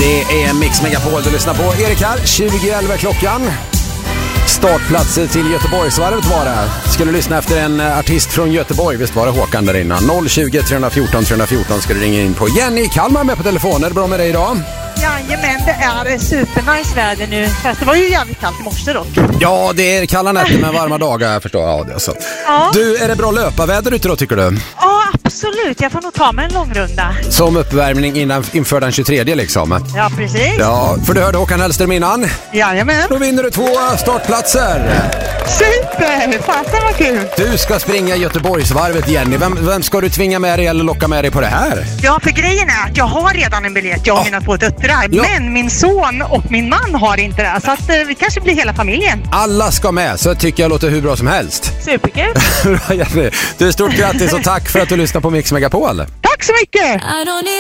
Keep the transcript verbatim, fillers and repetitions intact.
Det är Mix Megapol du lyssnar på. Erik här, tjugo elva klockan. Startplatser till Göteborgsvarvet var det. Skulle lyssna efter en artist från Göteborg. Visst var det Håkan där innan. noll tjugo, tre fjorton, tre fjorton ska du ringa in på. Jenny Kalmar med på telefonen. Är det bra med dig idag? Jajamän, det är supernice väder nu. Fast det var ju jävligt kallt i morse dock. Ja, det är kalla nätter med varma dagar, jag förstår. Ja, det är så. Ja. Du, är det bra löparväder ute då tycker du? Ja, absolut. Jag får nog ta mig en lång runda. Som uppvärmning innan, inför den tjugotredje liksom. Ja, precis. Ja, för du hörde Håkan Hellström innan. Jajamän. Då vinner du två startplatser. Super! Fasen vad kul. Du ska springa Göteborgsvarvet, Jenny. Vem, vem ska du tvinga med dig eller locka med dig på det här? Ja, för grejen är att jag har redan en biljett. Jag och Ja. mina två döttrar. Ja. Men min son och min man har inte det. Så att eh, vi kanske blir hela familjen. Alla ska med, så tycker jag låter hur bra som helst. Superkul. Bra, Jenny. Du, stort grattis och tack för att du lyssnar på Mix Megapol. Tack så mycket! I don't